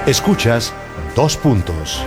Escuchas Dos Puntos.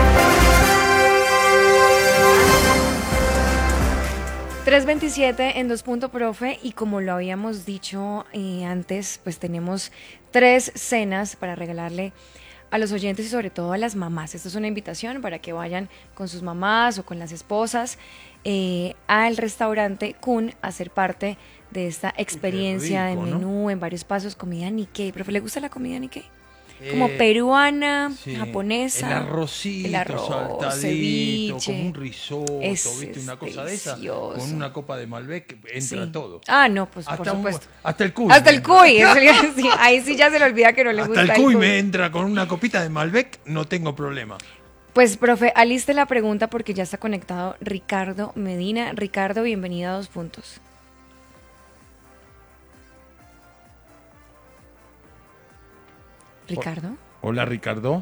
$3.27 en Dos Puntos, profe, y como lo habíamos dicho antes, pues tenemos 3 cenas para regalarle a los oyentes y sobre todo a las mamás. Esta es una invitación para que vayan con sus mamás o con las esposas al restaurante Kun a ser parte de esta experiencia rico, de menú, ¿no? en varios pasos, comida Nikkei. ¿Profe, le gusta la comida Nikkei? Como peruana, Sí, japonesa. el arrocito, el arroz, saltadito, ceviche. como un risotto, Es ¿viste? Una cosa delicioso. de esa, con una copa de Malbec, entra Sí. todo. Ah, no, pues por Hasta supuesto. hasta el cuy. Hasta el entra. cuy, eso le iba a decir. Ahí sí ya se le olvida que no le Hasta gusta el cuy cuy. me entra con una copita de Malbec, no tengo problema. Pues, profe, aliste la pregunta porque ya está conectado Ricardo Medina. Ricardo, bienvenido a Dos Puntos. Ricardo. Hola, Ricardo.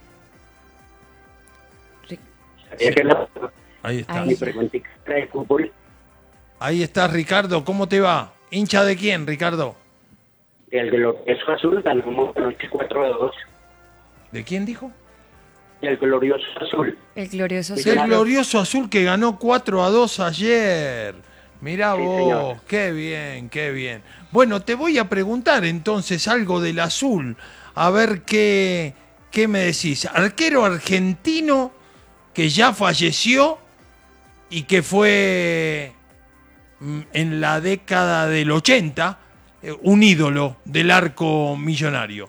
Sabía que Ahí está. Ahí. mi preguntita de fútbol Ahí está, Ricardo. ¿Cómo te va? ¿Hincha de quién, Ricardo? del glorioso azul ganamos anoche 4-2. ¿De quién dijo? Del glorioso azul. El glorioso Sí, sol. El claro. glorioso azul que ganó 4-2 ayer. Mirá Sí, vos, señor. qué bien, qué bien. Bueno, te voy a preguntar entonces algo del azul. A ver qué me decís. Arquero argentino que ya falleció y que fue en la década del 80 un ídolo del arco millonario.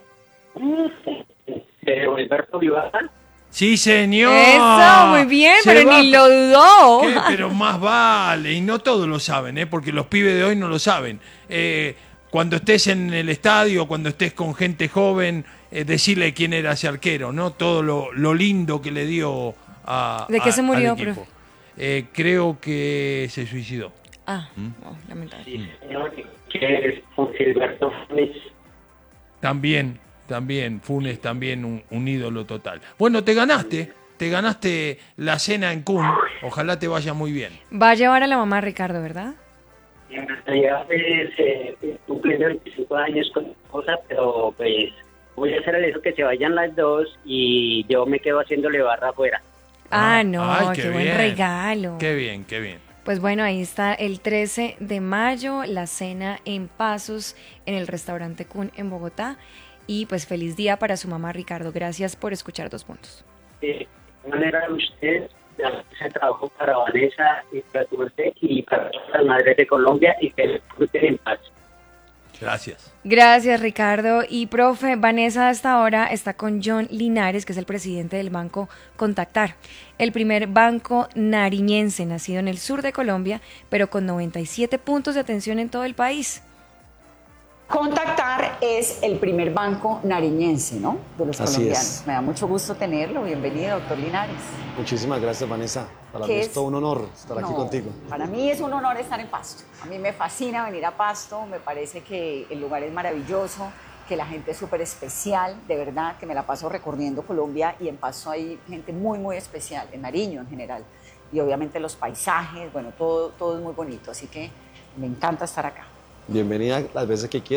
De Alberto Vivaza. Sí, señor. Eso, muy bien, Se pero va ni lo dudó. ¿Qué? Pero más vale, y no todos lo saben, porque los pibes de hoy no lo saben. Cuando estés en el estadio, cuando estés con gente joven, decirle quién era ese arquero, ¿no? Todo lo lindo que le dio a ¿De qué se murió, al equipo. profe? Creo que se suicidó. Ah, no, lamentable. Sí, señor. Que es con Gilberto Funes. También, Funes también un ídolo total. Bueno, te ganaste la cena en Kun, ojalá te vaya muy bien. Va a llevar a la mamá Ricardo, ¿verdad? Ya cumpliendo 25 años con mi esposa, pero pues voy a hacer eso que se vayan las dos y yo me quedo haciéndole barra afuera. Ah, no, Ay, qué buen bien. regalo. Qué bien, qué bien. Pues bueno, ahí está el 13 de mayo, la cena en Pasos en el restaurante Kun en Bogotá. Y pues feliz día para su mamá Ricardo. Gracias por escuchar Dos Puntos. De manera usted ese trabajo para Vanessa y para tu merced y para todas las madres de Colombia y que disfruten en paz. Gracias. Gracias, Ricardo. Y profe, Vanessa hasta ahora está con John Linares, que es el presidente del banco Contactar, el primer banco nariñense nacido en el sur de Colombia, pero con 97 puntos de atención en todo el país. Contactar es el primer banco nariñense, ¿no? De los Así colombianos. es. Me da mucho gusto tenerlo. Bienvenido, doctor Linares. Muchísimas gracias, Vanessa. Para ¿Qué mí es es? todo un honor estar aquí No, contigo. Para mí es un honor estar en Pasto. A mí me fascina venir a Pasto. Me parece que el lugar es maravilloso, que la gente es súper especial, de verdad, que me la paso recorriendo Colombia y en Pasto hay gente muy, muy especial, en Nariño en general. Y obviamente los paisajes, bueno, todo es muy bonito. Así que me encanta estar acá. Bienvenida las veces que quieras.